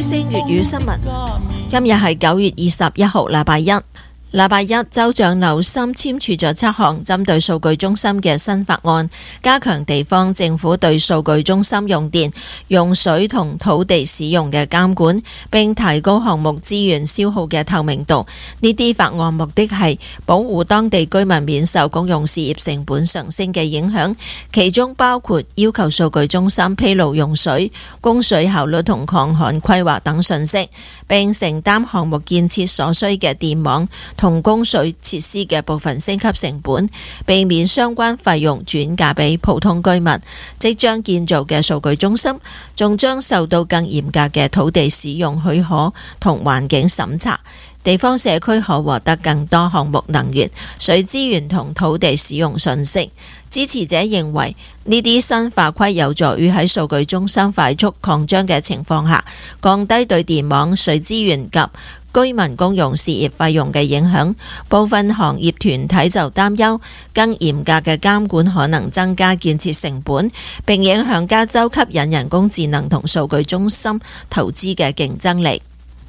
聲粵語新聞。今日係9月21號，禮拜一。禮拜一，州長紐森簽署咗7項針對數據中心嘅新法案，加強地方政府對數據中心用電、用水同土地使用嘅監管，並提高項目資源消耗嘅透明度。呢啲法案目的係保護當地居民免受公用事業成本上升嘅影響，其中包括要求數據中心披露用水、供水效率同抗旱規劃等信息，並承擔項目建設所需嘅電網同供水設施嘅部分升級成本，避免相關費用轉嫁俾普通居民。即將建造嘅數據中心仲將受到更嚴格嘅土地使用許可同環境審查，地方社區可獲得更多項目能源、水資源同土地使用信息。支持者認為呢啲新法規有助於喺數據中心快速擴張嘅情況下，降低對電網、水資源及居民公用事業費用嘅影響。部分行業團體就擔憂更嚴格嘅監管可能增加建設成本，並影響加州吸引人工智能同數據中心投資嘅競爭力。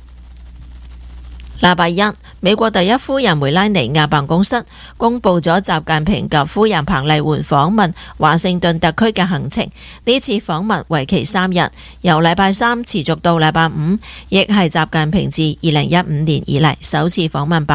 禮拜一，美國第一夫人梅拉尼亞辦公室公布咗習近平及夫人彭麗媛訪問華盛頓特區嘅行程。呢次訪問為期3日，由禮拜三持續到禮拜五，亦係習近平自2015年以嚟首次訪問白